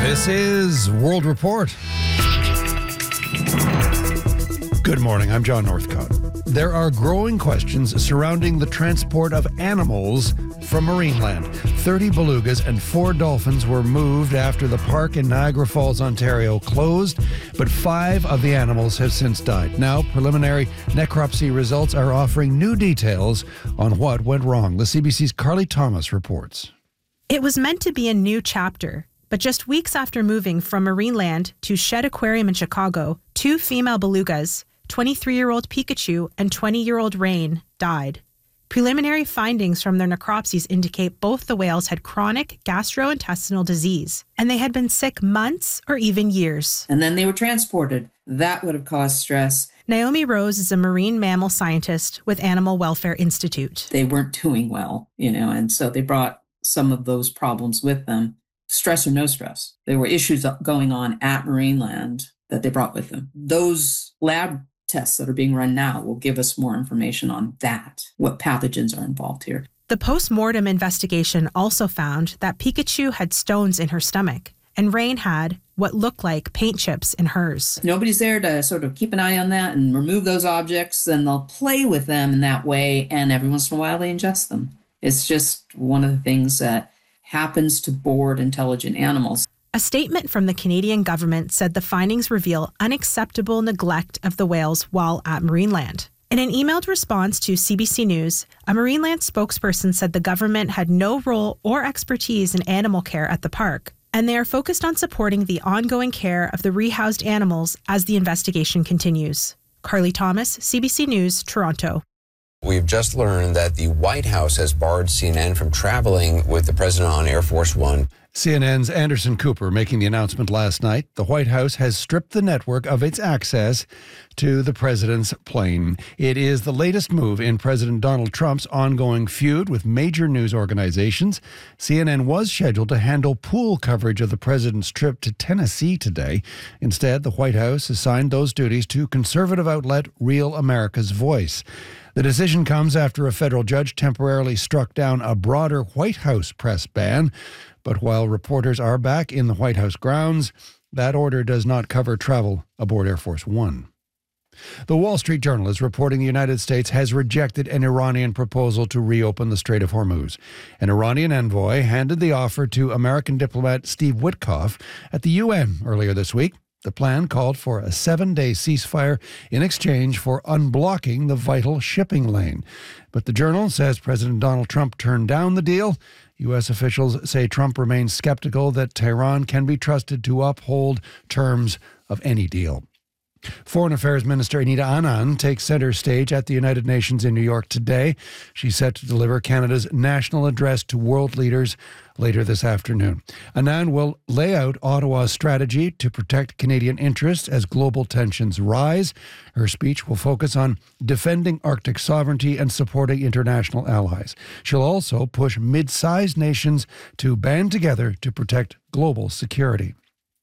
This is World Report. Good morning, I'm John Northcott. There are growing questions surrounding the transport of animals from Marineland. 30 belugas and 4 dolphins were moved after the park in Niagara Falls, Ontario closed, but 5 of the animals have since died. Now, preliminary necropsy results are offering new details on what went wrong. The CBC's Carly Thomas reports. It was meant to be a new chapter, but just weeks after moving from Marineland to Shedd Aquarium in Chicago, 2 female belugas, 23-year-old Pikachu and 20-year-old Rain, died. Preliminary findings from their necropsies indicate both the whales had chronic gastrointestinal disease, and they had been sick months or even years. And then they were transported. That would have caused stress. Naomi Rose is a marine mammal scientist with Animal Welfare Institute. They weren't doing well, and so they brought some of those problems with them. Stress or no stress. There were issues going on at Marineland that they brought with them. Those lab tests that are being run now will give us more information on that, what pathogens are involved here. The post-mortem investigation also found that Pikachu had stones in her stomach, and Rain had what looked like paint chips in hers. Nobody's there to sort of keep an eye on that and remove those objects, and they'll play with them in that way, and every once in a while they ingest them. It's just one of the things that happens to bored, intelligent animals. A statement from the Canadian government said the findings reveal unacceptable neglect of the whales while at Marineland. In an emailed response to CBC News, a Marineland spokesperson said the government had no role or expertise in animal care at the park, and they are focused on supporting the ongoing care of the rehoused animals as the investigation continues. Carly Thomas, CBC News, Toronto. We've just learned that the White House has barred CNN from traveling with the president on Air Force One. CNN's Anderson Cooper making the announcement last night. The White House has stripped the network of its access to the president's plane. It is the latest move in President Donald Trump's ongoing feud with major news organizations. CNN was scheduled to handle pool coverage of the president's trip to Tennessee today. Instead, the White House assigned those duties to conservative outlet Real America's Voice. The decision comes after a federal judge temporarily struck down a broader White House press ban. But while reporters are back in the White House grounds, that order does not cover travel aboard Air Force One. The Wall Street Journal is reporting the United States has rejected an Iranian proposal to reopen the Strait of Hormuz. An Iranian envoy handed the offer to American diplomat Steve Witkoff at the UN earlier this week. The plan called for a 7-day ceasefire in exchange for unblocking the vital shipping lane. But the Journal says President Donald Trump turned down the deal. U.S. officials say Trump remains skeptical that Tehran can be trusted to uphold terms of any deal. Foreign Affairs Minister Anita Anand takes center stage at the United Nations in New York today. She's set to deliver Canada's national address to world leaders later this afternoon. Anand will lay out Ottawa's strategy to protect Canadian interests as global tensions rise. Her speech will focus on defending Arctic sovereignty and supporting international allies. She'll also push mid-sized nations to band together to protect global security.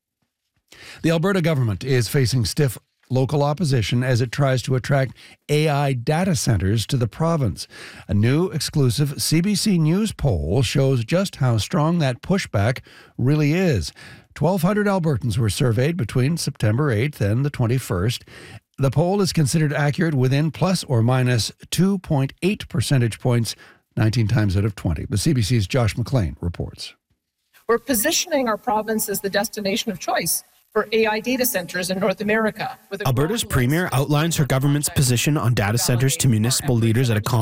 The Alberta government is facing stiff local opposition as it tries to attract AI data centers to the province. A new exclusive CBC News poll shows just how strong that pushback really is. 1,200 Albertans were surveyed between September 8th and the 21st. The poll is considered accurate within plus or minus 2.8 percentage points, 19 times out of 20. The CBC's Josh McLean reports. We're positioning our province as the destination of choice for AI data centers in North America. Alberta's premier outlines her government's position on data centers to municipal leaders at a